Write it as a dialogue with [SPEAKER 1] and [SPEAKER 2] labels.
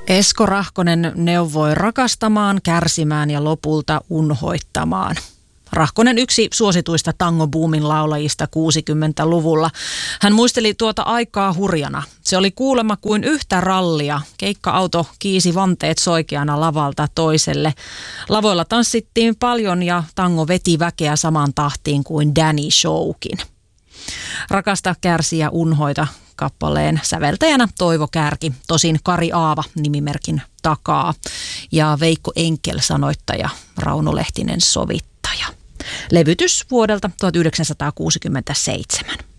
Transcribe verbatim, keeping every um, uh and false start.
[SPEAKER 1] Esko Rahkonen neuvoi rakastamaan, kärsimään ja lopulta unhoittamaan. Rahkonen yksi suosituista tangobuumin laulajista kuusikymmentäluvulla. Hän muisteli tuota aikaa hurjana. Se oli kuulemma kuin yhtä rallia. Keikka-auto kiisi vanteet soikeana lavalta toiselle. Lavoilla tanssittiin paljon ja tango veti väkeä samaan tahtiin kuin Danny Showkin. Rakasta, kärsi ja unhoita kappaleen säveltäjänä Toivo Kärki, tosin Kari Aava nimimerkin takaa ja Veikko Enkel sanoittaja, Rauno Lehtinen sovittaja. Levytys vuodelta tuhatyhdeksänsataakuusikymmentäseitsemän.